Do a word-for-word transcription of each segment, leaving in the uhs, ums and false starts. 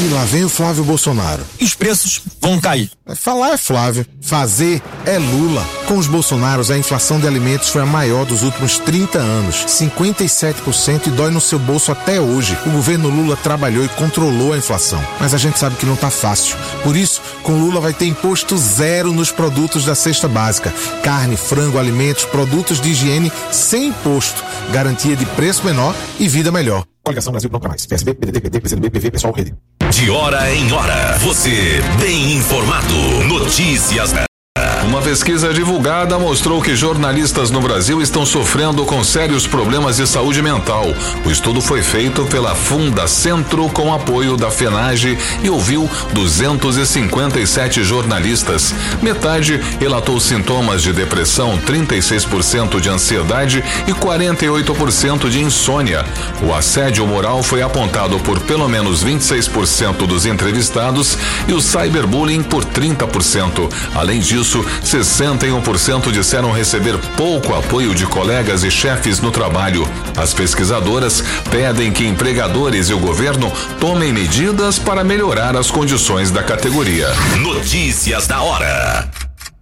lá vem o Flávio Bolsonaro. E os preços vão cair. Falar é Flávio, fazer é Lula. Com os Bolsonaros, a inflação de alimentos foi a maior dos últimos trinta anos, cinquenta e sete por cento, e dói no seu bolso até hoje. O governo Lula trabalhou e controlou a inflação, mas a gente sabe que não tá fácil. Por isso, com Lula vai ter imposto zero nos produtos da cesta básica. Carne, frango, alimentos, produtos de higiene sem imposto. Garantia de preço menor e vida melhor. Coligação Brasil Nunca Mais. P S B, P D T, P T, P C do B, P V, Pessoal, Rede. De hora em hora, você bem informado. Notícias. Uma pesquisa divulgada mostrou que jornalistas no Brasil estão sofrendo com sérios problemas de saúde mental. O estudo foi feito pela Fundacentro com apoio da FENAGE e ouviu duzentos e cinquenta e sete jornalistas. Metade relatou sintomas de depressão, trinta e seis por cento de ansiedade e quarenta e oito por cento de insônia. O assédio moral foi apontado por pelo menos vinte e seis por cento dos entrevistados e o cyberbullying por trinta por cento. Além disso, sessenta e um por cento disseram receber pouco apoio de colegas e chefes no trabalho. As pesquisadoras pedem que empregadores e o governo tomem medidas para melhorar as condições da categoria. Notícias da hora.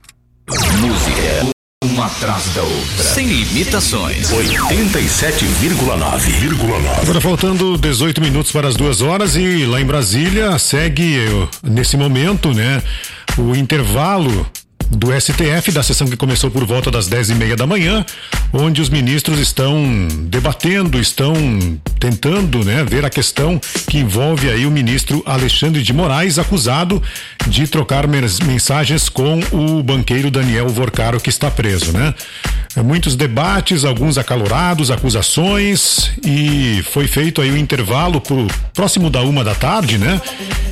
Música, uma atrás da outra. Sem limitações. oitenta e sete vírgula nove. Agora faltando dezoito minutos para as duas horas e lá em Brasília segue nesse momento, né, o intervalo do S T F, da sessão que começou por volta das dez e meia da manhã, onde os ministros estão debatendo, estão tentando, né, ver a questão que envolve aí o ministro Alexandre de Moraes, acusado de trocar mensagens com o banqueiro Daniel Vorcaro, que está preso, né? Muitos debates, alguns acalorados, acusações, e foi feito aí o intervalo pro próximo da uma da tarde, né?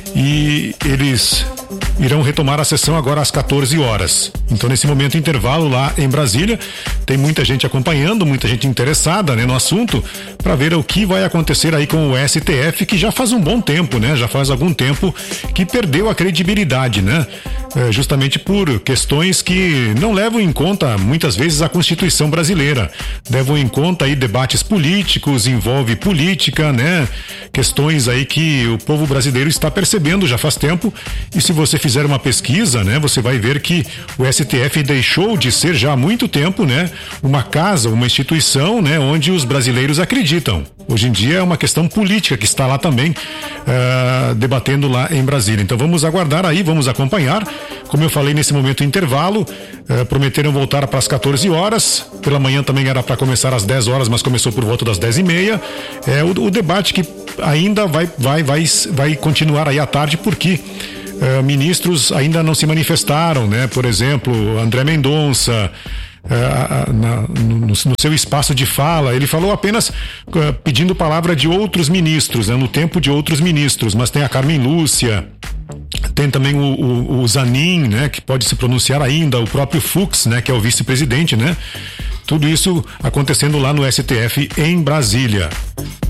E eles irão retomar a sessão agora às quatorze horas. Então, nesse momento, intervalo lá em Brasília, tem muita gente acompanhando, muita gente interessada, né, no assunto, para ver o que vai acontecer aí com o S T F, que já faz um bom tempo, né? Já faz algum tempo que perdeu a credibilidade, né? É, justamente por questões que não levam em conta, muitas vezes, a Constituição brasileira. Levam em conta aí debates políticos, envolve política, né? Questões aí que o povo brasileiro está percebendo já faz tempo, e se você fizer uma pesquisa, né, você vai ver que o S T F deixou de ser já há muito tempo, né, uma casa, uma instituição, né, onde os brasileiros acreditam. Hoje em dia é uma questão política que está lá também, uh, debatendo lá em Brasília. Então vamos aguardar aí, vamos acompanhar. Como eu falei, nesse momento intervalo, uh, prometeram voltar para as quatorze horas, pela manhã também era para começar às dez horas, mas começou por volta das dez e meia. É o, o debate que ainda vai, vai, vai, vai continuar aí à tarde, porque Uh, ministros ainda não se manifestaram, né? Por exemplo, André Mendonça, uh, na, no, no seu espaço de fala, ele falou apenas uh, pedindo palavra de outros ministros, né? No tempo de outros ministros, mas tem a Carmen Lúcia, tem também o, o, o Zanin, né? Que pode se pronunciar ainda, o próprio Fux, né? Que é o vice-presidente, né? Tudo isso acontecendo lá no S T F em Brasília.